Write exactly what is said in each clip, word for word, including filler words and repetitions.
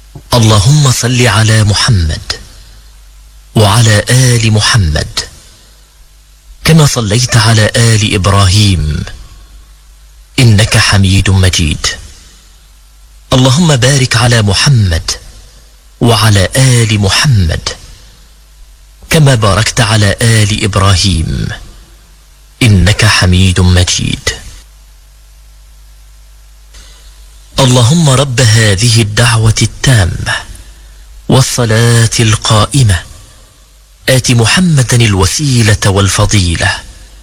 اللهم صل على محمد وعلى آل محمد كما صليت على آل إبراهيم إنك حميد مجيد. اللهم بارك على محمد وعلى آل محمد كما باركت على آل إبراهيم إنك حميد مجيد. اللهم رب هذه الدعوة التامة والصلاة القائمة آت محمدا الوسيلة والفضيلة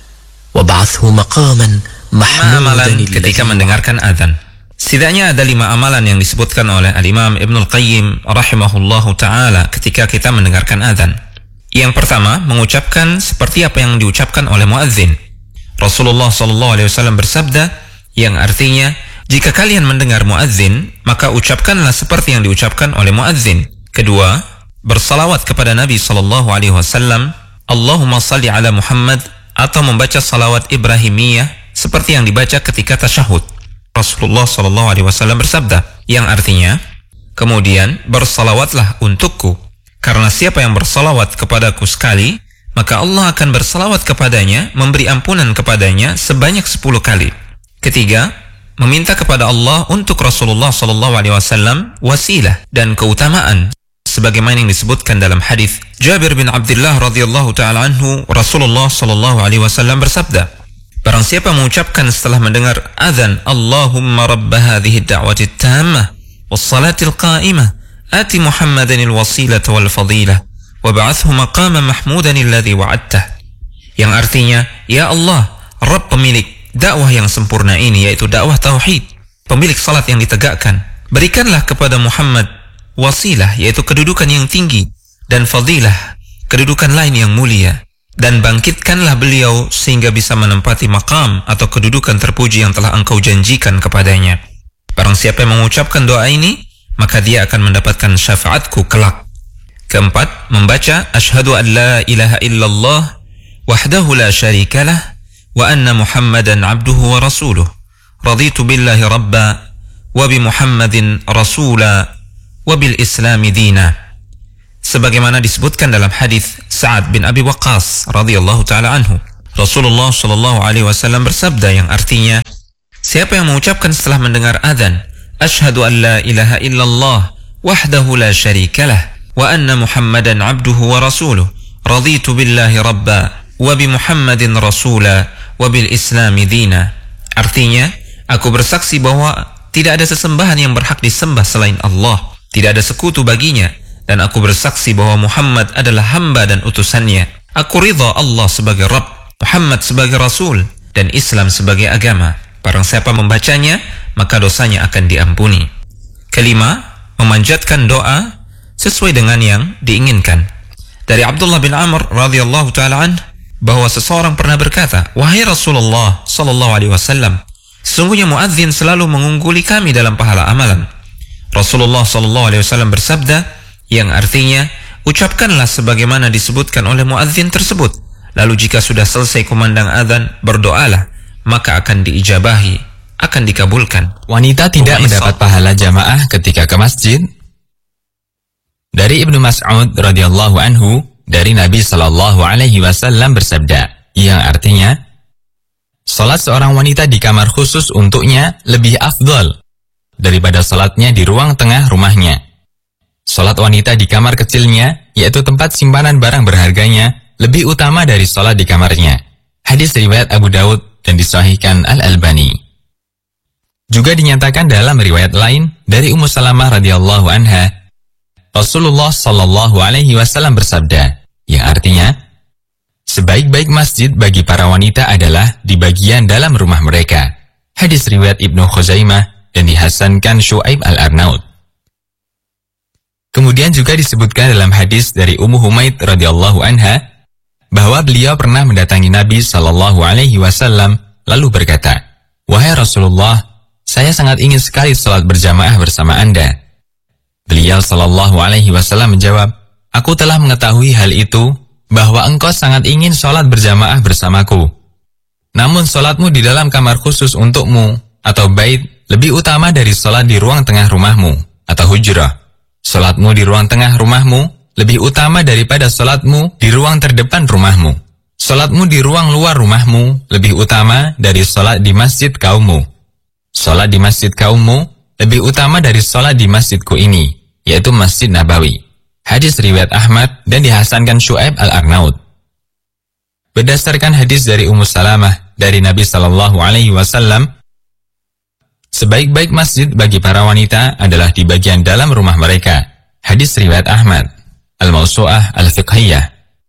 وابعثه مقاما محمودا. Amalan ketika mendengarkan azan. Setidaknya ada lima amalan yang disebutkan oleh Al-Imam Ibnul Qayyim rahimahullahu ta'ala ketika kita mendengarkan azan. Yang pertama, mengucapkan seperti apa yang diucapkan oleh muadzin. Rasulullah shallallahu alaihi wasallam bersabda, yang artinya, jika kalian mendengar muadzin, maka ucapkanlah seperti yang diucapkan oleh muadzin. Kedua, bersalawat kepada Nabi shallallahu alaihi wasallam, Allahumma salli ala Muhammad, atau membaca salawat Ibrahimiyah seperti yang dibaca ketika tasyahud. Rasulullah shallallahu alaihi wasallam bersabda, yang artinya, kemudian bersalawatlah untukku, karena siapa yang bersalawat kepadaku sekali, maka Allah akan bersalawat kepadanya, memberi ampunan kepadanya sebanyak sepuluh kali. Ketiga, meminta kepada Allah untuk Rasulullah shallallahu alaihi wasallam wasilah dan keutamaan, sebagaimana yang disebutkan dalam hadis Jabir bin Abdullah radhiyallahu taala anhu, Rasulullah shallallahu alaihi wasallam bersabda, barang siapa mengucapkan setelah mendengar azan, Allahumma rabba hadhihi ad-da'wati at-tammah was-salati al-qa'imah ati Muhammadan al-wasilata wal-fadilah wab'athhu maqaman mahmudan alladhi wa'adtah, yang artinya, ya Allah, Rabb pemilik dakwah yang sempurna ini, yaitu dakwah tauhid, pemilik salat yang ditegakkan, berikanlah kepada Muhammad wasilah, yaitu kedudukan yang tinggi, dan fadilah, kedudukan lain yang mulia, dan bangkitkanlah beliau sehingga bisa menempati maqam atau kedudukan terpuji yang telah engkau janjikan kepadanya. Barang siapa yang mengucapkan doa ini, maka dia akan mendapatkan syafaatku kelak. Keempat, membaca asyhadu an la ilaha illallah wahdahu la syarikalah wa anna Muhammadan abduhu wa rasuluh raditu billahi rabba wa bi Muhammadin rasula wa bil islami dina, sebagaimana disebutkan dalam hadis Sa'ad bin Abi Waqqas radhiyallahu taala anhu. Rasulullah shallallahu alaihi wasallam bersabda, yang artinya, siapa yang mengucapkan setelah mendengar azan, asyhadu an la ilaha illallah wahdahu la syarikalah wa anna Muhammadan abduhu wa rasuluh raditu billahi rabba wa bi Muhammadin rasula wa bil islami dina, artinya, aku bersaksi bahwa tidak ada sesembahan yang berhak disembah selain Allah, tidak ada sekutu baginya, dan aku bersaksi bahwa Muhammad adalah hamba dan utusannya. Aku ridha Allah sebagai Rabb, Muhammad sebagai Rasul, dan Islam sebagai agama. Barang siapa membacanya, maka dosanya akan diampuni. Kelima, memanjatkan doa sesuai dengan yang diinginkan. Dari Abdullah bin Amr radhiyallahu taala anhu, bahwa seseorang pernah berkata, wahai Rasulullah sallallahu alaihi wasallam, sesungguhnya muadzin selalu mengungguli kami dalam pahala amalan. Rasulullah sallallahu alaihi wasallam bersabda, yang artinya, ucapkanlah sebagaimana disebutkan oleh muadzin tersebut, lalu jika sudah selesai kumandang azan, berdoalah, maka akan diijabahi, akan dikabulkan. Wanita tidak mendapat pahala jamaah ketika ke masjid. Dari Ibnu Mas'ud radhiyallahu anhu, dari Nabi sallallahu alaihi wasallam bersabda, yang artinya, salat seorang wanita di kamar khusus untuknya lebih afdal daripada salatnya di ruang tengah rumahnya. Salat wanita di kamar kecilnya, yaitu tempat simpanan barang berharganya, lebih utama dari salat di kamarnya. Hadis riwayat Abu Daud dan disahihkan Al-Albani. Juga dinyatakan dalam riwayat lain dari Ummu Salamah radhiyallahu anha, Rasulullah sallallahu alaihi wasallam bersabda, yang artinya, sebaik-baik masjid bagi para wanita adalah di bagian dalam rumah mereka. Hadis riwayat Ibnu Khuzaimah dan dihasankan Syuaib Al-Arnaud. Kemudian juga disebutkan dalam hadis dari Ummu Humaid radhiyallahu anha bahwa beliau pernah mendatangi Nabi sallallahu alaihi wasallam lalu berkata, "Wahai Rasulullah, saya sangat ingin sekali salat berjamaah bersama Anda." Beliau sallallahu alaihi wasallam menjawab, "Aku telah mengetahui hal itu, bahwa engkau sangat ingin salat berjamaah bersamaku. Namun salatmu di dalam kamar khusus untukmu atau bait lebih utama dari salat di ruang tengah rumahmu atau hujrah. Salatmu di ruang tengah rumahmu lebih utama daripada salatmu di ruang terdepan rumahmu. Salatmu di ruang luar rumahmu lebih utama dari salat di masjid kaummu. Salat di masjid kaummu lebih utama dari salat di masjidku ini, yaitu Masjid Nabawi. Hadis riwayat Ahmad dan dihasankan Syu'aib al-Arnaud. Berdasarkan hadis dari Ummu Salamah dari Nabi Shallallahu Alaihi Wasallam, sebaik-baik masjid bagi para wanita adalah di bagian dalam rumah mereka. Hadis riwayat Ahmad, Al-Mawsu'ah Al-Fiqhiyah.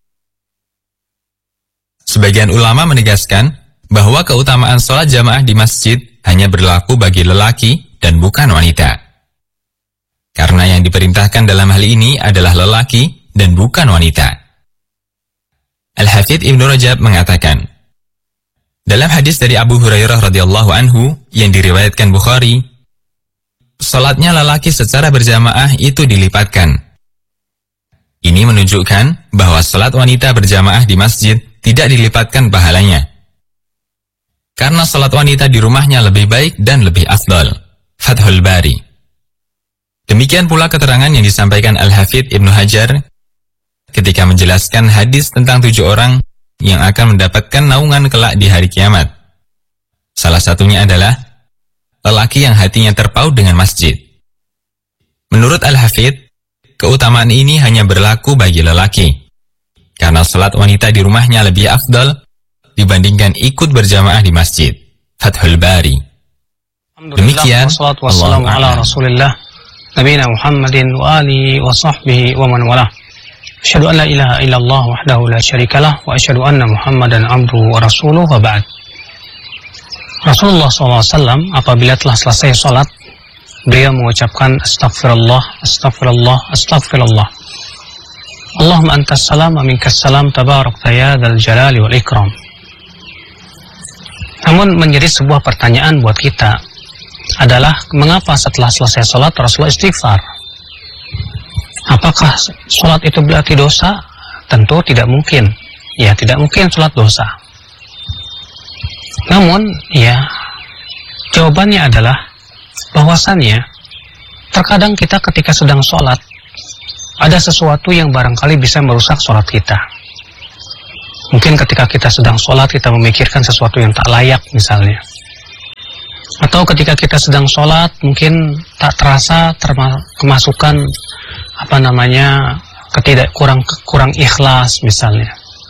Sebagian ulama menegaskan bahwa keutamaan sholat jamaah di masjid hanya berlaku bagi lelaki dan bukan wanita. Karena yang diperintahkan dalam hal ini adalah lelaki dan bukan wanita. Al-Hafidh Ibnu Rajab mengatakan, dalam hadis dari Abu Hurairah radhiyallahu anhu yang diriwayatkan Bukhari, salatnya lelaki secara berjamaah itu dilipatkan. Ini menunjukkan bahwa salat wanita berjamaah di masjid tidak dilipatkan pahalanya. Karena salat wanita di rumahnya lebih baik dan lebih afdal. Fathul Bari. Demikian pula keterangan yang disampaikan Al-Hafidh Ibnu Hajar ketika menjelaskan hadis tentang tujuh orang yang akan mendapatkan naungan kelak di hari kiamat. Salah satunya adalah lelaki yang hatinya terpaut dengan masjid. Menurut Al-Hafidh, keutamaan ini hanya berlaku bagi lelaki, karena salat wanita di rumahnya lebih afdal dibandingkan ikut berjamaah di masjid. Fathul Bari. Demikian, wassalamu ala Rasulillah Nabiyina Muhammadin wa alihi wa sahbihi wa man walah. Asyhadu an la ilaha illallah wahdahu la syarikalah wa asyhadu anna Muhammadan abduhu wa rasuluh wa ba'd. Rasulullah shallallahu alaihi wasallam apabila telah selesai sholat, beliau mengucapkan astagfirullah, astagfirullah, astagfirullah. Allahumma antas salam wa minkas salam tabarakta ya dzal jalali wal ikram. Namun menjadi sebuah pertanyaan buat kita adalah mengapa setelah selesai sholat Rasulullah istighfar? Apakah sholat itu berarti dosa? Tentu tidak mungkin. Ya, tidak mungkin sholat dosa. Namun, ya, jawabannya adalah bahwasannya terkadang kita ketika sedang sholat ada sesuatu yang barangkali bisa merusak sholat kita. Mungkin ketika kita sedang sholat kita memikirkan sesuatu yang tak layak misalnya. Atau ketika kita sedang sholat mungkin tak terasa terma- kemasukan apa namanya ketidak kurang kurang ikhlas misalnya.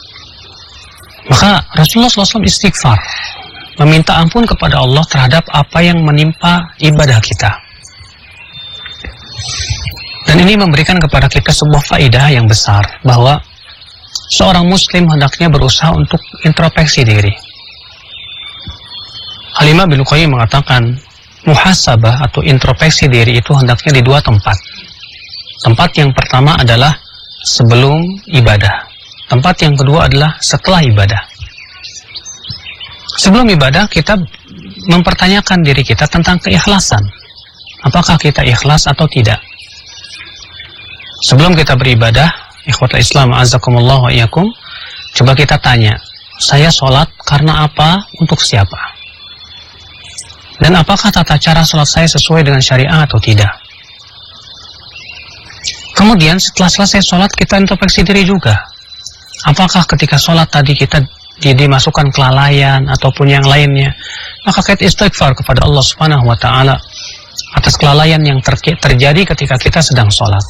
Maka Rasulullah shallallahu alaihi wasallam istighfar, meminta ampun kepada Allah terhadap apa yang menimpa ibadah kita. Dan ini memberikan kepada kita sebuah faedah yang besar bahwa seorang muslim hendaknya berusaha untuk introspeksi diri. Al-Imam Ibnu Qayyim mengatakan muhasabah atau introspeksi diri itu hendaknya di dua tempat. Tempat yang pertama adalah sebelum ibadah. Tempat yang kedua adalah setelah ibadah. Sebelum ibadah kita mempertanyakan diri kita tentang keikhlasan. Apakah kita ikhlas atau tidak? Sebelum kita beribadah, ikhwatul Islam azakumullah wa iyyakum, coba kita tanya, saya sholat karena apa, untuk siapa? Dan apakah tata cara sholat saya sesuai dengan syariah atau tidak? Kemudian setelah selesai sholat kita introspeksi diri juga. Apakah ketika sholat tadi kita dimasukkan kelalaian ataupun yang lainnya? Maka kita istighfar kepada Allah Subhanahu wa taala atas kelalaian yang ter- terjadi ketika kita sedang sholat.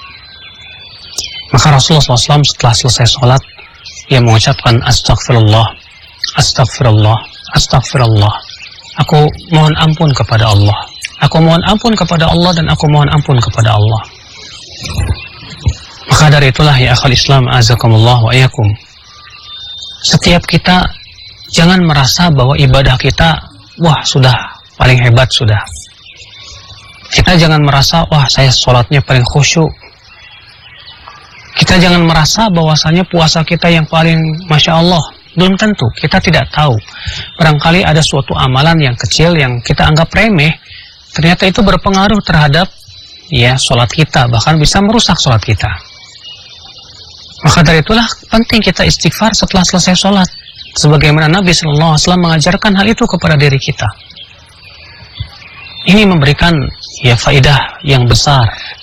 Maka Rasulullah shallallahu alaihi wasallam setelah selesai sholat ia mengucapkan astagfirullah, astagfirullah, astagfirullah. Aku mohon ampun kepada Allah. Aku mohon ampun kepada Allah dan aku mohon ampun kepada Allah. Maka dari itulah ya akhal Islam azakumullah wa iyyakum, setiap kita jangan merasa bahwa ibadah kita wah sudah paling hebat sudah. Kita jangan merasa wah saya sholatnya paling khusyuk. Kita jangan merasa bahwasanya puasa kita yang paling masya Allah. Belum tentu, kita tidak tahu. Barangkali ada suatu amalan yang kecil yang kita anggap remeh, ternyata itu berpengaruh terhadap ya sholat kita, bahkan bisa merusak sholat kita. Maka dari itulah penting kita istighfar setelah selesai sholat, sebagaimana Nabi shallallahu alaihi wasallam mengajarkan hal itu kepada diri kita. Ini memberikan ya faidah yang besar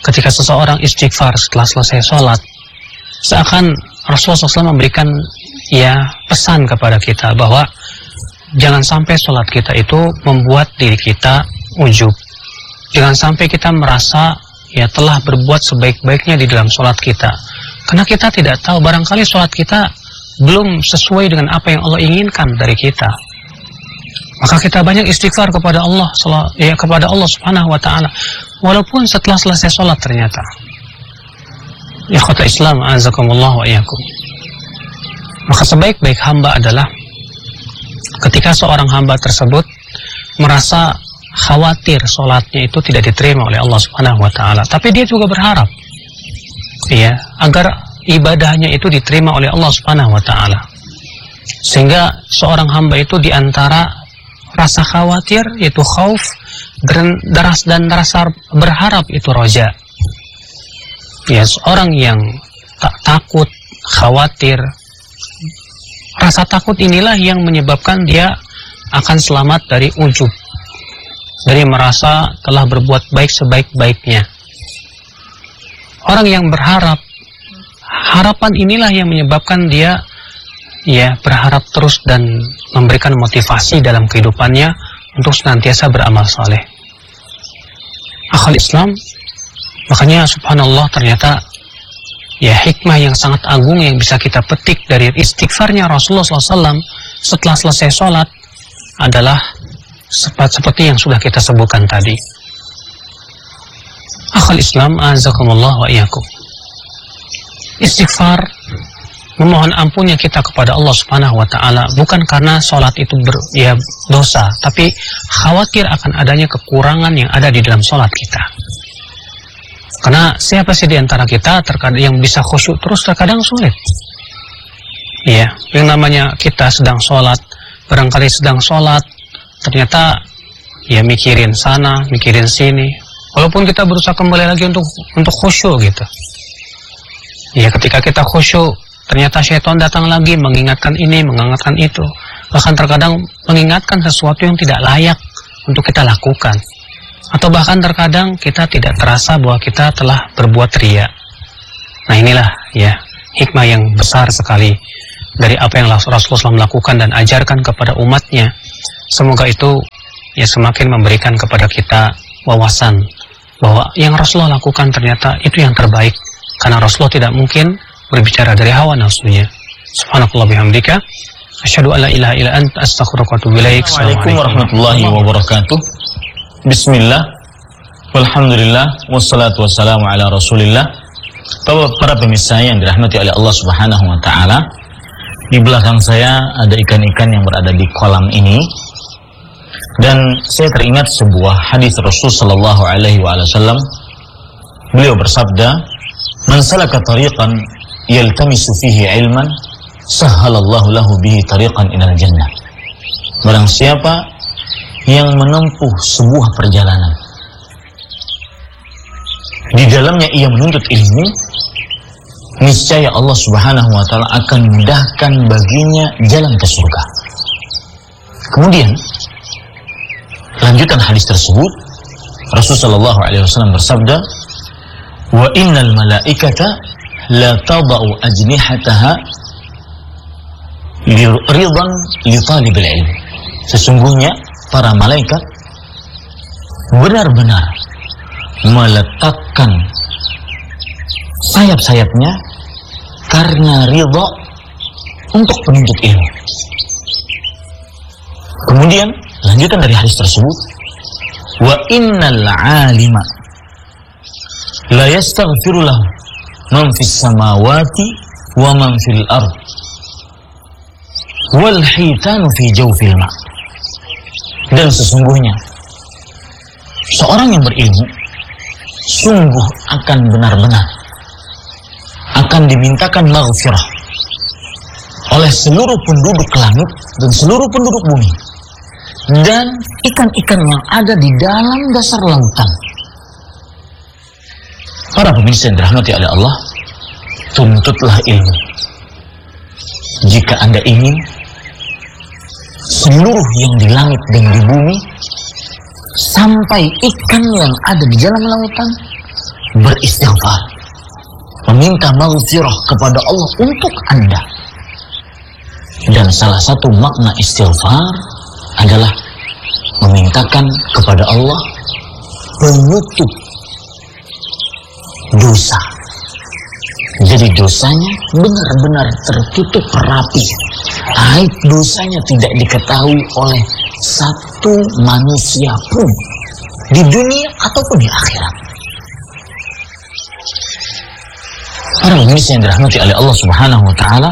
ketika seseorang istighfar setelah selesai sholat, seakan Rasulullah shallallahu alaihi wasallam memberikan ya pesan kepada kita bahwa jangan sampai sholat kita itu membuat diri kita ujub. Jangan sampai kita merasa ya telah berbuat sebaik-baiknya di dalam sholat kita. Karena kita tidak tahu, barangkali sholat kita belum sesuai dengan apa yang Allah inginkan dari kita. Maka kita banyak istighfar kepada Allah, ya kepada Allah Subhanahu wa taala. Walaupun setelah selesai sholat ternyata. Ya kata Islam, azakumullah wa iyyakum. Maka sebaik-baik hamba adalah ketika seorang hamba tersebut merasa khawatir sholatnya itu tidak diterima oleh Allah Subhanahu wa taala, tapi dia juga berharap ya agar ibadahnya itu diterima oleh Allah Subhanahu wa taala. Sehingga seorang hamba itu diantara rasa khawatir yaitu khauf dan deras dan rasa berharap itu roja. Ya, seorang yang tak takut, khawatir, rasa takut inilah yang menyebabkan dia akan selamat dari ujub, dari merasa telah berbuat baik sebaik-baiknya. Orang yang berharap, harapan inilah yang menyebabkan dia ya berharap terus dan memberikan motivasi dalam kehidupannya untuk senantiasa beramal saleh. Akhal Islam, makanya subhanallah ternyata ya hikmah yang sangat agung yang bisa kita petik dari istighfarnya Rasulullah shallallahu alaihi wasallam setelah selesai sholat adalah seperti yang sudah kita sebutkan tadi. Akhal Islam, azakumullah wa iyyakum. Istighfar, memohon ampunnya kita kepada Allah Subhanahu wa taala bukan karena sholat itu ber, ya dosa, tapi khawatir akan adanya kekurangan yang ada di dalam sholat kita. Karena siapa sih di antara kita terkadang yang bisa khusyuk terus terkadang sulit. Iya, yang namanya kita sedang sholat, barangkali sedang sholat, ternyata ya mikirin sana, mikirin sini. Walaupun kita berusaha kembali lagi untuk untuk khusyuk gitu. Ya, ketika kita khusyuk, ternyata syaitan datang lagi mengingatkan ini, mengingatkan itu. Bahkan terkadang mengingatkan sesuatu yang tidak layak untuk kita lakukan. Atau bahkan terkadang kita tidak terasa bahwa kita telah berbuat riya. Nah inilah ya hikmah yang besar sekali dari apa yang Rasulullah shallallahu alaihi wasallam lakukan dan ajarkan kepada umatnya. Semoga itu ya semakin memberikan kepada kita wawasan bahwa yang Rasulullah lakukan ternyata itu yang terbaik. Karena Rasulullah tidak mungkin berbicara dari hawa nafsunya. Subhanakallah bihamdika, asyhadu an la ilaha illa anta, astaghfiruka wa atubu ilaik. Assalamualaikum warahmatullahi wabarakatuh. Bismillah, walhamdulillah, wassalatu wassalamu ala rasulillah. Para pemirsa yang dirahmati oleh Allah Subhanahu wa ta'ala, di belakang saya ada ikan-ikan yang berada di kolam ini, dan saya teringat sebuah hadis Rasul sallallahu alaihi wasallam. Beliau bersabda, "Man salaka tariqan yaltamisu fihi ilman, sahhalallahu lahu bihi tariqan ilal jannah." Barang siapa yang menempuh sebuah perjalanan, di dalamnya ia menuntut ilmu, niscaya Allah Subhanahu wa ta'ala akan mudahkan baginya jalan ke surga. Kemudian lanjutan hadis tersebut, Rasulullah sallallahu alaihi wasallam bersabda, "Wa innal malaikata la tada'u ajnihataha ridan li talibil ilm." Sesungguhnya para malaikat benar-benar meletakkan sayap-sayapnya karena ridha untuk penuntut ilmu. Kemudian lanjutan dari hadis tersebut, wa innal 'alima la yastaghfiru lahu man fis samawati wa man fil ard wal hitanu fi jawfil ma'. Dan sesungguhnya seorang yang berilmu sungguh akan benar-benar akan dimintakan maghfirah oleh seluruh penduduk langit dan seluruh penduduk bumi dan ikan-ikan yang ada di dalam dasar lautan. Para pemirsa yang dirahmati oleh Allah, tuntutlah ilmu jika Anda ingin seluruh yang di langit dan di bumi sampai ikan yang ada di dalam lautan beristighfar, meminta maghfirah kepada Allah untuk Anda. Dan salah satu makna istighfar adalah memintakan kepada Allah penutup dosa. Jadi dosanya benar-benar tertutup rapi. Aib dosanya tidak diketahui oleh satu manusia pun di dunia ataupun di akhirat. Para pemirsa yang dirahmati oleh Allah Subhanahu wa taala,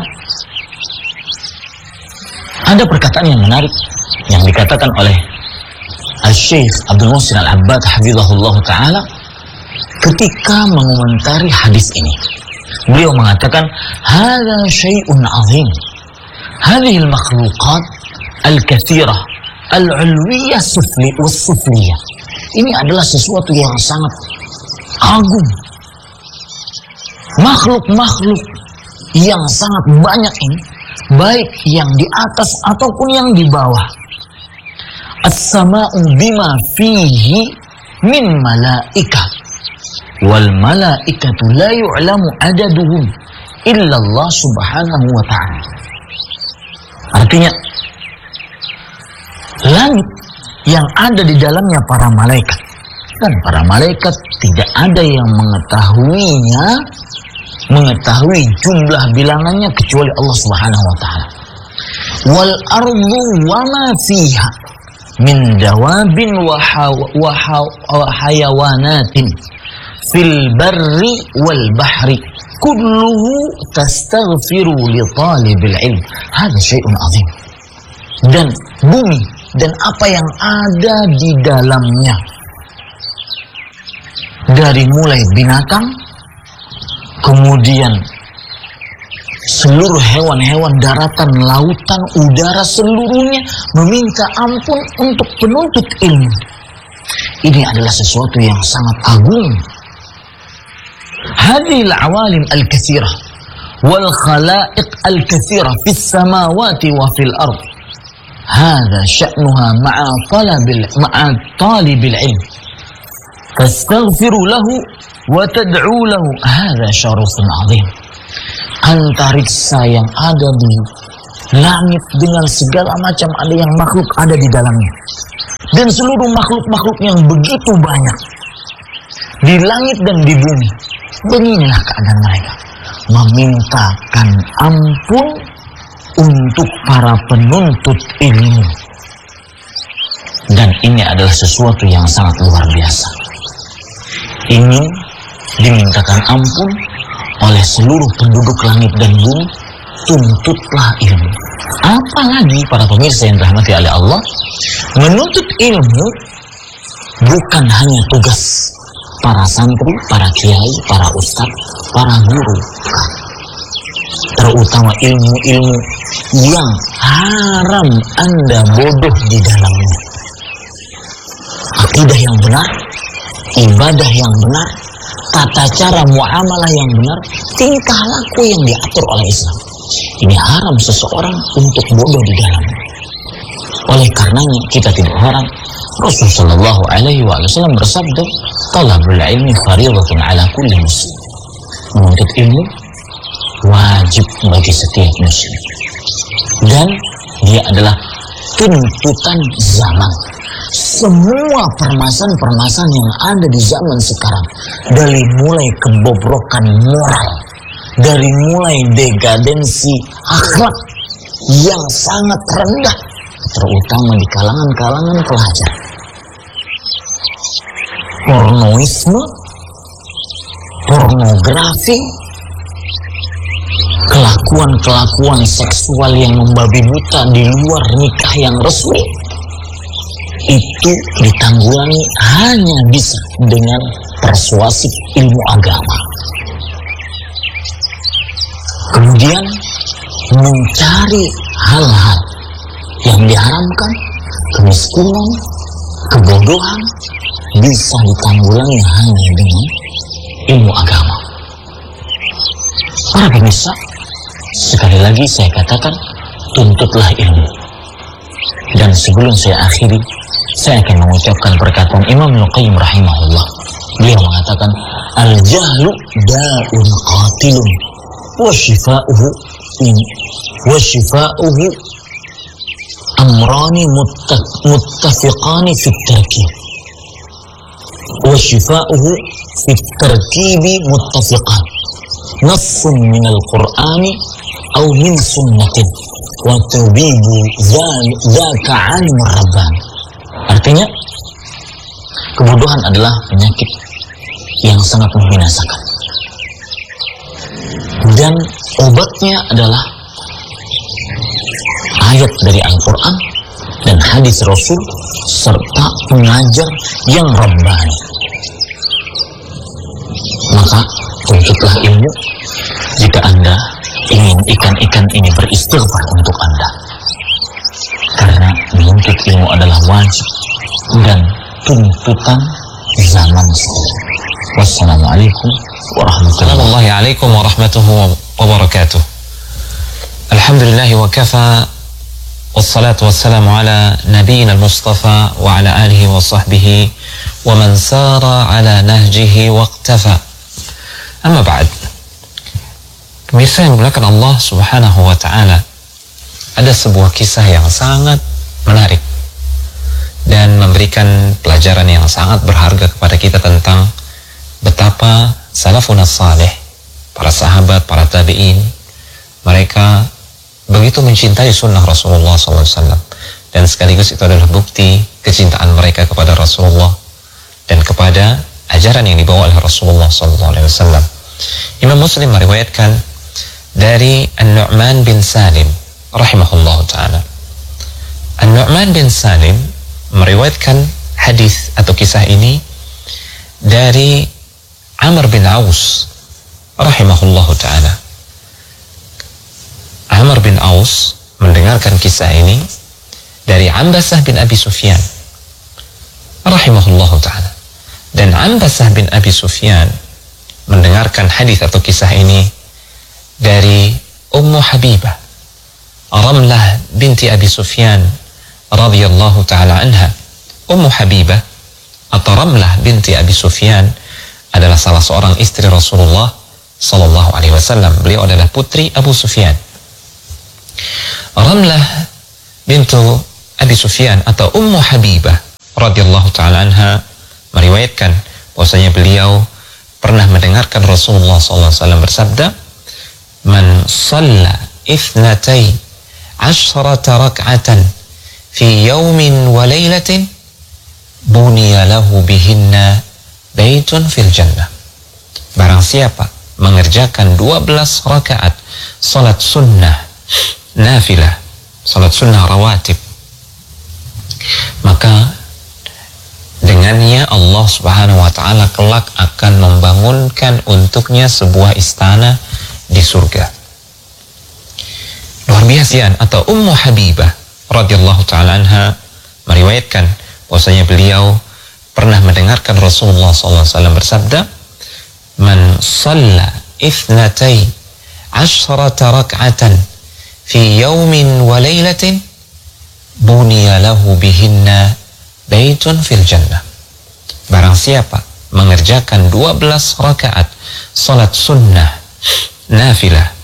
ada perkataan yang menarik yang dikatakan oleh Al-Syekh Abdul Muhsin Al-Abbad hafizahullah taala ketika mengomentari hadis ini. Beliau mengatakan, "Hadza syai'un 'azim. Hadhihi al-makhluqat al-katsirah al-'ulwiyyah sufli was-sufliyah." Ini adalah sesuatu yang sangat agung. Makhluk-makhluk yang sangat banyak ini, baik yang di atas ataupun yang di bawah. As-sama'u bima fihi min malaikah wal malaikatu la yu'lamu adaduhum illa Allah Subhanahu wa ta'ala. Artinya, langit yang ada di dalamnya para malaikat, dan para malaikat tidak ada yang mengetahuinya, mengetahui jumlah bilangannya kecuali Allah Subhanahu wa ta'ala. Wal ardu wa ma fiha min dawabin wa hayawanatin fil barri wal bahri kulluhu tastaghfiru li talibil ilm. Hada syai'un azim. Dan bumi dan apa yang ada di dalamnya, dari mulai binatang, kemudian seluruh hewan-hewan daratan, lautan, udara, seluruhnya meminta ampun untuk penuntut ilmu. Ini adalah sesuatu yang sangat agung. Hadhil awalim al-katsirah wal khalaiq al-katsirah fis samawati wa fil ard. Hadha sya'nuha ma'a talabil ma'a talibil ilm. Tastaghfiru lahu wa tad'u lahu. Hadha syarafun 'azim. Antariksa yang ada di langit dengan segala macam ada yang makhluk ada di dalamnya, dan seluruh makhluk-makhluk yang begitu banyak di langit dan di bumi, beginilah keadaan mereka, memintakan ampun untuk para penuntut ilmu. Dan ini adalah sesuatu yang sangat luar biasa. Ini dimintakan ampun oleh seluruh penduduk langit dan bumi. Tuntutlah ilmu. Apalagi para pemirsa yang dirahmati oleh Allah, menuntut ilmu bukan hanya tugas para santri, para kiai, para ustadz, para guru, terutama ilmu-ilmu yang haram Anda bodoh di dalamnya. Akidah yang benar, ibadah yang benar, tata cara muamalah yang benar, tingkah laku yang diatur oleh Islam. Ini haram seseorang untuk bodoh di dalamnya. Oleh karenanya kita tidak heran Rasulullah Shallallahu Alaihi Wasallam bersabda, "Talabul ilmi fardhatun ala kulli muslim." Menuntut ilmu wajib bagi setiap muslim, dan dia adalah tuntutan zaman. Semua permasalahan-permasalahan yang ada di zaman sekarang, dari mulai kebobrokan moral, dari mulai degadensi akhlak yang sangat rendah, terutama di kalangan-kalangan pelajar, pornoisme, pornografi, kelakuan-kelakuan seksual yang membabi buta di luar nikah yang resmi, itu ditanggulangi hanya bisa dengan persuasif ilmu agama. Kemudian mencari hal-hal yang diharamkan, kemiskinan, kebodohan, bisa ditanggulangi hanya dengan ilmu agama. Para pemirsa, sekali lagi saya katakan, tuntutlah ilmu. Dan sebelum saya akhiri, saya akan mengucapkan perkataan Imam Ibnul Qayyim rahimahullah. Beliau mengatakan, al-jahlu da'un qatilun wa shifa'uhu in wa shifa'uhu amrani muttafiqani fi tarkib wa shifa'uhu fi tarkibi muttafiqan nassun min al-Qur'ani aw min sunnatin wa tabibu dzaka 'alimur rabbani. Artinya, kebodohan adalah penyakit yang sangat membinasakan, dan obatnya adalah ayat dari Al-Quran dan hadis Rasul serta pengajar yang rabbani. Maka tuntutlah ilmu jika Anda ingin ikan-ikan ini beristighfar untuk Anda, karena menuntut ilmu adalah wajib dan tuntutan zaman sekarang. Wassalamualaikum warahmatullahi wabarakatuh. Alhamdulillahi wa kafa, wassalatu wassalamu ala nabiyina al-mustafa wa ala alihi wa sahbihi wa man sara ala nahjihi wa iqtafa. Amma ba'd. Pemirsa yang dimuliakan Allah Subhanahu wa ta'ala, ada sebuah kisah yang sangat menarik dan memberikan pelajaran yang sangat berharga kepada kita tentang betapa salafun salih, para sahabat, para tabi'in, mereka begitu mencintai sunnah Rasulullah shallallahu alaihi wasallam, dan sekaligus itu adalah bukti kecintaan mereka kepada Rasulullah dan kepada ajaran yang dibawa oleh Rasulullah shallallahu alaihi wasallam. Imam Muslim meriwayatkan dari An-Nu'man bin Salim rahimahullah ta'ala. An-Nu'man bin Salim meriwayatkan hadis atau kisah ini dari Amr bin Aus rahimahullah ta'ala. Amr bin Aus mendengarkan kisah ini dari Ambasah bin Abi Sufyan rahimahullah ta'ala, dan Ambasah bin Abi Sufyan mendengarkan hadis atau kisah ini dari Ummu Habibah Ramlah binti Abi Sufyan radhiyallahu ta'ala anha. Ummu Habibah atau Ramlah binti Abi Sufyan adalah salah seorang istri Rasulullah sallallahu alaihi wasallam. Beliau adalah putri Abu Sufyan. Ramlah bintu Abi Sufyan atau Ummu Habibah radhiyallahu ta'ala anha meriwayatkan bahwasanya beliau pernah mendengarkan Rasulullah sallallahu alaihi wasallam bersabda, "Man shalla ithnatai asyrata rak'atan fi yawmin wa laylatin buniya lahu bihinna baitun fil jannah." Barang siapa mengerjakan dua belas rakaat salat sunnah nafilah, salat sunnah rawatib, maka dengannya Allah Subhanahu wa ta'ala kelak akan membangunkan untuknya sebuah istana di surga. Luar biasa. Atau Ummu Habibah radhiyallahu ta'ala anha meriwayatkan bahwasanya beliau pernah mendengarkan Rasulullah sallallahu alaihi wasallam bersabda, "Man shalla ithnatai asyrata rak'atan fi yawmin wa laylatin buniya lahu bihinna baitun fil jannah." Barang siapa mengerjakan dua belas rakaat salat sunnah nafilah